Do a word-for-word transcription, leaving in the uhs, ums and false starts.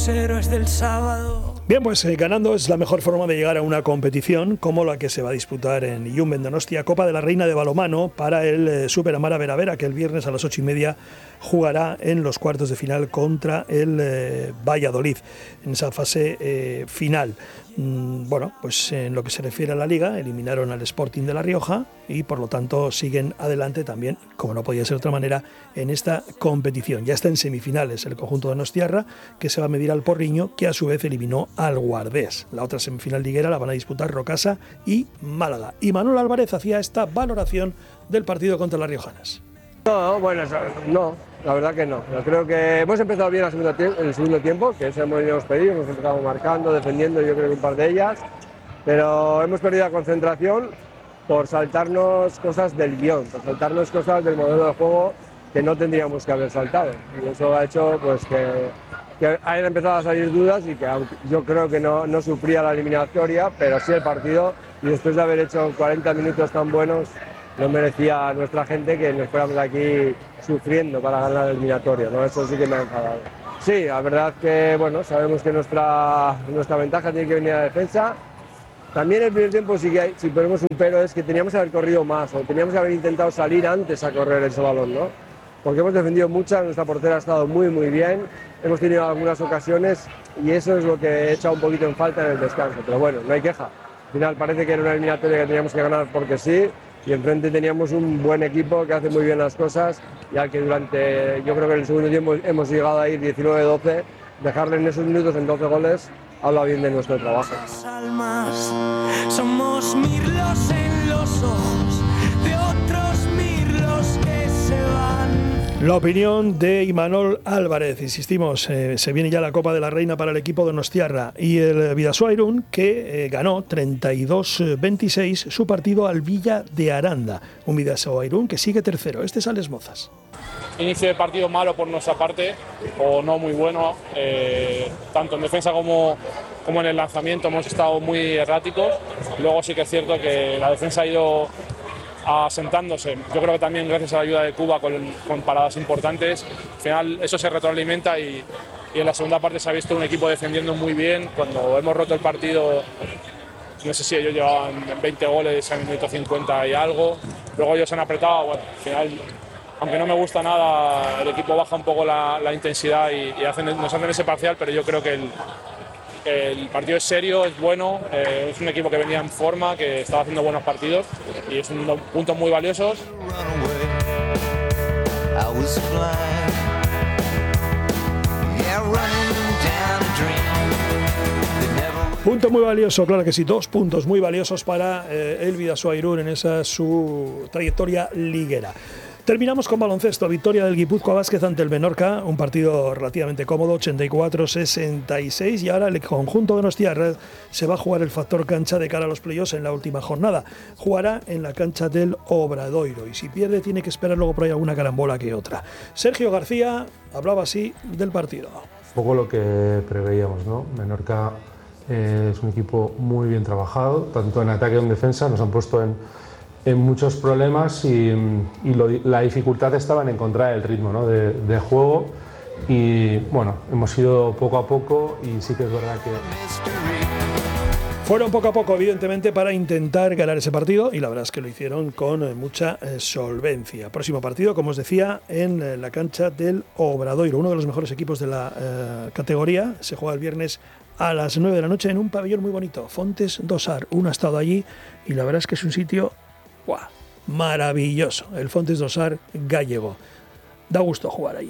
Héroes del sábado. Bien, pues eh, ganando es la mejor forma de llegar a una competición como la que se va a disputar en Illumben Donostia, Copa de la Reina de Balonmano para el eh, Super Amara Vera Vera, que el viernes a las ocho y media jugará en los cuartos de final contra el eh, Valladolid, en esa fase eh, final. Mm, bueno, pues en lo que se refiere a la Liga, eliminaron al Sporting de La Rioja y por lo tanto siguen adelante también, como no podía ser de otra manera, en esta competición. Ya está en semifinales el conjunto de Donostiarra, que se va a medir al Porriño, que a su vez eliminó al Guardés. La otra semifinal liguera la van a disputar Rocasa y Málaga. Y Manuel Álvarez hacía esta valoración del partido contra las riojanas. No, bueno, no, la verdad que no. Yo creo que hemos empezado bien el segundo tiempo, el segundo tiempo que eso hemos pedido, hemos empezado marcando, defendiendo, yo creo que un par de ellas, pero hemos perdido la concentración por saltarnos cosas del guión, por saltarnos cosas del modelo de juego que no tendríamos que haber saltado. Y eso ha hecho pues que, que hayan empezado a salir dudas y que yo creo que no, no sufría la eliminatoria, pero sí el partido, y después de haber hecho cuarenta minutos tan buenos, no merecía a nuestra gente que nos fuéramos aquí sufriendo para ganar el eliminatorio, ¿no? Eso sí que me ha enfadado. Sí, la verdad que bueno, sabemos que nuestra, nuestra ventaja tiene que venir a la defensa. También el primer tiempo, sí que hay, si ponemos un pero, es que teníamos que haber corrido más o teníamos que haber intentado salir antes a correr ese balón, ¿no? Porque hemos defendido mucho, nuestra portera ha estado muy muy bien, hemos tenido algunas ocasiones y eso es lo que he echado un poquito en falta en el descanso, pero bueno, no hay queja. Al final parece que era una eliminatoria que teníamos que ganar porque sí, y enfrente teníamos un buen equipo que hace muy bien las cosas y al que durante, yo creo que en el segundo tiempo hemos llegado a ir diecinueve doce, dejarle en esos minutos en doce goles habla bien de nuestro trabajo. Almas, somos mirlos en los ojos de otros mirlos que se van. La opinión de Imanol Álvarez, insistimos, eh, se viene ya la Copa de la Reina para el equipo de Donostiarra y el Bidasoa Irún, que eh, ganó treinta y dos veintiséis su partido al Villa de Aranda, un Bidasoa Irún que sigue tercero. Este es Alex Mozas. Inicio de partido malo por nuestra parte, o no muy bueno, eh, tanto en defensa como, como en el lanzamiento hemos estado muy erráticos. Luego sí que es cierto que la defensa ha ido asentándose, yo creo que también gracias a la ayuda de Cuba con, con paradas importantes. Al final eso se retroalimenta y, y en la segunda parte se ha visto un equipo defendiendo muy bien. Cuando hemos roto el partido, no sé si ellos llevaban veinte goles en el minuto cincuenta y algo, luego ellos han apretado, bueno, al final, aunque no me gusta nada, el equipo baja un poco la, la intensidad y, y hacen, nos hacen ese parcial, pero yo creo que el El partido es serio, es bueno, eh, es un equipo que venía en forma, que estaba haciendo buenos partidos y es un puntos muy valiosos. Punto muy valioso, claro que sí, dos puntos muy valiosos para eh, el Bidasoa Irún en esa su trayectoria liguera. Terminamos con baloncesto, victoria del Guipúzcoa Vázquez ante el Menorca, un partido relativamente cómodo, ochenta y cuatro sesenta y seis, y ahora el conjunto de Donostiarra se va a jugar el factor cancha de cara a los playoffs en la última jornada. Jugará en la cancha del Obradoiro y si pierde tiene que esperar luego por ahí alguna carambola que otra. Sergio García hablaba así del partido. Un poco lo que preveíamos, ¿no? Menorca eh, es un equipo muy bien trabajado, tanto en ataque como en defensa, nos han puesto en en muchos problemas y, y lo, la dificultad estaba en encontrar el ritmo, ¿no? de, de juego y bueno, hemos ido poco a poco y sí que es verdad que... Fueron poco a poco, evidentemente, para intentar ganar ese partido y la verdad es que lo hicieron con mucha eh, solvencia. Próximo partido, como os decía, en eh, la cancha del Obradoiro, uno de los mejores equipos de la eh, categoría. Se juega el viernes a las nueve de la noche en un pabellón muy bonito, Fontes Dosar. Uno ha estado allí y la verdad es que es un sitio ¡buah! Maravilloso, el Fontes Dosar gallego. Da gusto jugar allí.